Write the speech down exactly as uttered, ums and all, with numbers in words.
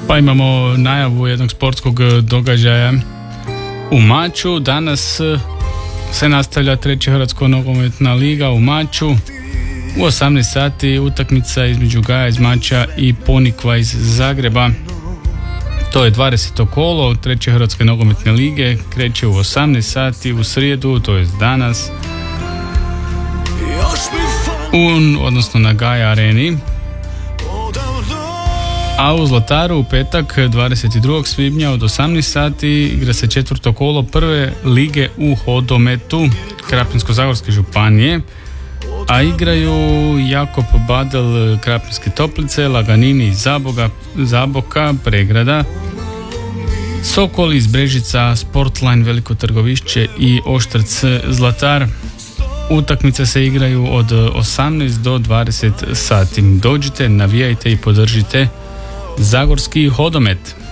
Pa imamo najavu jednog sportskog događaja u Maču. Danas se nastavlja treća Hrvatska nogometna liga u Maču. U osamnaest sati utakmica između Gaja iz Mača i Ponikva iz Zagreba. To je dvadeseto kolo treće Hrvatske nogometne lige. Kreće u osamnaest sati u srijedu, to je danas. U, odnosno na Gaja areni. A u Zlataru u petak dvadeset drugog svibnja od osamnaest sati igra se četvrto kolo prve lige u hodometu Krapinsko-zagorske županije, a igraju Jakop Badel Krapinske Toplice, Laganini iz Zaboga, Zaboka, Pregrada, Sokol iz Brežica, Sportline Veliko Trgovišće i Oštrc Zlatar. Utakmice se igraju od osamnaest do dvadeset sati. Dođite, navijajte i podržite zagorski hodomet.